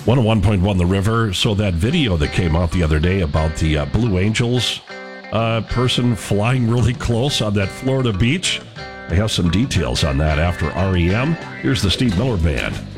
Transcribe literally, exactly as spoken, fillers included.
one oh one point one The River. So that video that came out the other day about the uh, Blue Angels uh, person flying really close on that Florida beach, I have some details on that after R E M. Here's the Steve Miller Band.